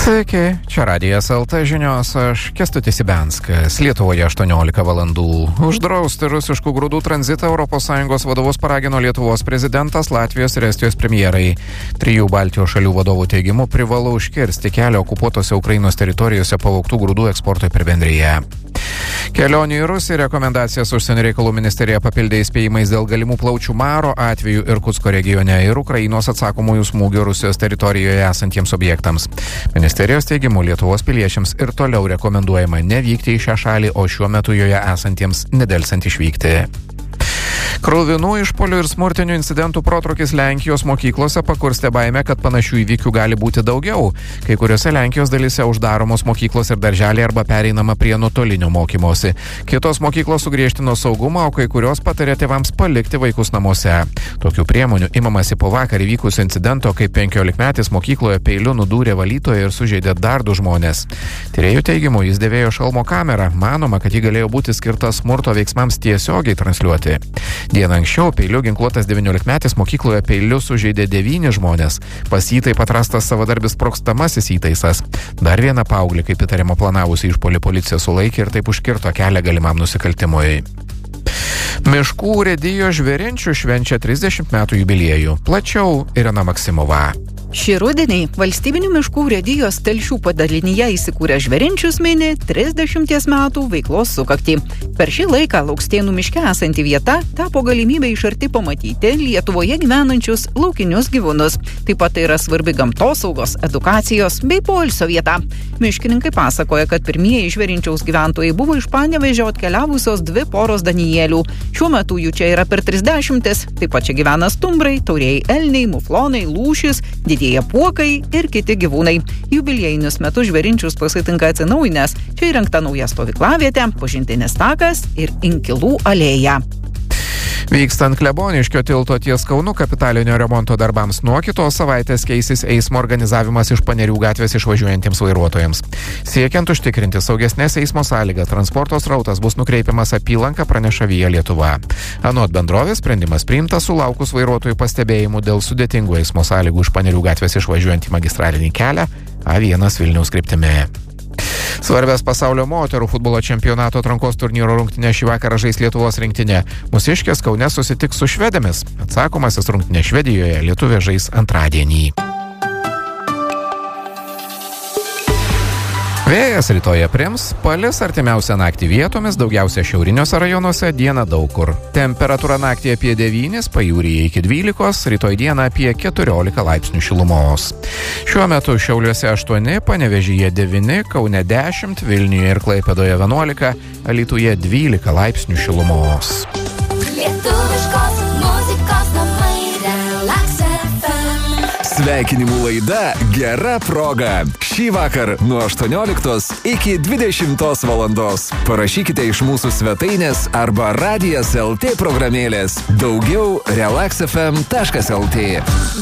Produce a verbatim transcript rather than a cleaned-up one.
Sveiki, čia Radijas L T žinios, aš Kęstutis Ibenskas. Lietuvoje aštuoniolika valandų. Uždrausti rusiškų grūdų tranzitą Europos Sąjungos vadovus paragino Lietuvos prezidentas, Latvijos ir Estijos premjerai. Trijų Baltijos šalių vadovų teigimu privalu užkirsti kelią okupuotose Ukrainos teritorijose pavogtų grūdų eksportui per bendriją. Kelionių į Rusiją rekomendacijas užsienio reikalų ministerija papildė įspėjimais dėl galimų plaučių maro atvejų Irkutsko regione ir Ukrainos atsakomųjų smūgių Rusijos teritorijoje esantiems objektams. Ministerijos teigimu Lietuvos piliečiams ir toliau rekomenduojama nevykti į šią šalį, o šiuo metu joje esantiems nedelsiant išvykti. Kruvinų išpuolių ir smurtinių incidentų protrūkis Lenkijos mokyklose pakurstė baimę, kad panašių įvykių gali būti daugiau. Kai kuriuose Lenkijos dalyse uždaromos mokyklos ir darželiai arba pereinama prie nuotolinio mokymosi. Kitos mokyklos sugriežtino saugumą, o kai kurios patarė tėvams palikti vaikus namuose. Tokių priemonių imamasi po vakar įvykusio incidento, kai penkiolikmetis mokykloje peiliu nudūrė valytoją ir sužeidė dar du žmonės. Tyrėjų teigimu, jis dėvėjo šalmo kamerą. Manoma, kad ji galėjo būti skirta smurto veiksmams tiesiogiai transliuoti. Dieną anksčiau peiliu ginkluotas devyniolikmetis mokykloje peiliu sužeidė devyni žmonės. Pas jį taip pat rastas savadarbis sprogstamasis įtaisas. Dar vieną paauglį, kaip įtariama, planavusi išpuolį policija sulaikė ir taip užkirto kelią galimam nusikaltimui. Miškų urėdijos žvėrinčių švenčia trisdešimt metų jubiliejų. Plačiau Irena Maksimova. Šį rudenį valstybinių miškų urėdijos Telšių padalinyje įsikūrę žvėrinčius mini trisdešimties metų veiklos sukaktį. Per šį laiką Laukstėnų miške esanti vieta tapo galimybę iš arti pamatyti Lietuvoje gyvenančius laukinius gyvūnus. Taip pat tai yra svarbi gamtosaugos, edukacijos bei poilsio vieta. Miškininkai pasakoja, kad pirmieji žvėrinčiaus gyventojai buvo iš Panevėžio atkeliavusios dvi poros Danielių. Šiuo metu jų čia yra per trisdešimtis. Taip pat čia gyvena stumbrai, taurieji elniai, muflonai, lūšis, didieji apuokai ir kiti gyvūnai. Jubiliejinius metus žvėrinčius pasitinka atsinaujinęs. Čia įrengta nauja stovyklavietė, pažintinis takas ir inkilų alėja. Vykstant Kleboniškio tilto ties Kaunu kapitalinio remonto darbams nuo kitos savaitės keisis eismo organizavimas iš Panerių gatvės išvažiuojantiems vairuotojams. Siekiant užtikrinti saugesnės eismo sąlygas, transporto srautas bus nukreipiamas apylanką, praneša Via Lietuva. Anot bendrovės sprendimas priimtas sulaukus vairuotojų pastebėjimų dėl sudėtingų eismo sąlygų iš Panerių gatvės išvažiuojant į magistralinį kelią A vienas Vilniaus kryptimi. Svarbias pasaulio moterų futbolo čempionato atrankos turnyro rungtynės šį vakarą žais Lietuvos rinktinė. Mūsiškės Kaune susitiks su švedėmis. Atsakomasis rungtynės Švedijoje lietuvė žais antradienį. Vėjas rytoje prims, palis artimiausią naktį vietomis, daugiausia šiauriniuose rajonuose, dieną daug kur. Temperatūra naktį apie devynis, pajūryje iki dvylikos, rytoj dieną apie keturiolika laipsnių šilumos. Šiuo metu Šiauliuose aštuoni, Panevėžyje devyni, Kaune dešimt, Vilniuje ir Klaipėdoje vienuolika, Alytuje dvylika laipsnių šilumos. Lietuviškos muzikos namai Relax F M. Sveikinimų laida Gera proga. Šį vakar nuo aštuonioliktos iki dvidešimtos valandos. Parašykite iš mūsų svetainės arba Radijas L T programėlės. Daugiau relax f m taškas l t.